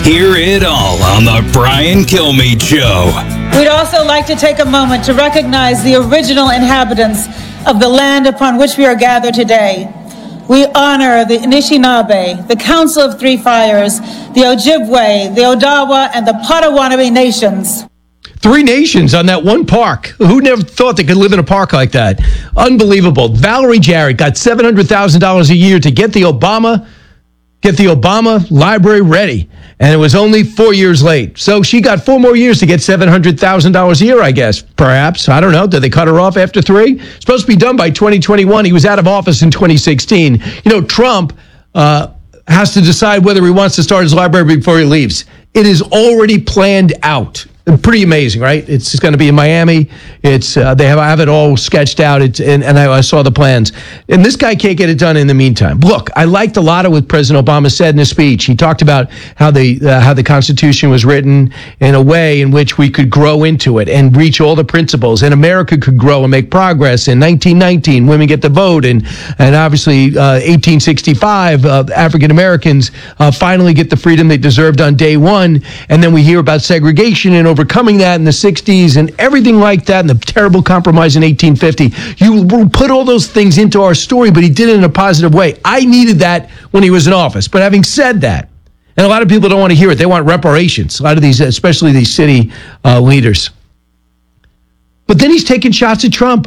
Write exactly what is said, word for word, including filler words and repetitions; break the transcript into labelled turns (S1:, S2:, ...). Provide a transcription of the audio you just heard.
S1: Hear it all on the Brian Kilmeade Show.
S2: We'd also like to take a moment to recognize the original inhabitants of the land upon which we are gathered today. We honor the Anishinaabe, the Council of Three Fires, the Ojibwe, the Odawa, and the Potawatomi nations.
S3: Three nations on that one park. Who never thought they could live in a park like that? Unbelievable. Valerie Jarrett got seven hundred thousand dollars a year to get the Obama, get the Obama library ready. And it was only four years late. So she got four more years to get seven hundred thousand dollars a year, I guess. Perhaps. I don't know. Did they cut her off after three? Supposed to be done by twenty twenty-one. He was out of office in twenty sixteen. You know, Trump uh, has to decide whether he wants to start his library before he leaves. It is already planned out. Pretty amazing, right? It's going to be in Miami. It's uh, they have I have it all sketched out. It's and, and I, I saw the plans. And this guy can't get it done in the meantime. Look, I liked a lot of what President Obama said in his speech. He talked about how the uh, how the Constitution was written in a way in which we could grow into it and reach all the principles, and America could grow and make progress. In nineteen nineteen, women get the vote, and and obviously uh, eighteen sixty-five, uh, African Americans uh, finally get the freedom they deserved on day one. And then we hear about segregation and overcoming that in the sixties and everything like that, and the terrible compromise in eighteen fifty. You put all those things into our story, but he did it in a positive way. I needed that when he was in office. But having said that, and a lot of people don't want to hear it, they want reparations, a lot of these, especially these city uh, leaders. But then he's taking shots at Trump.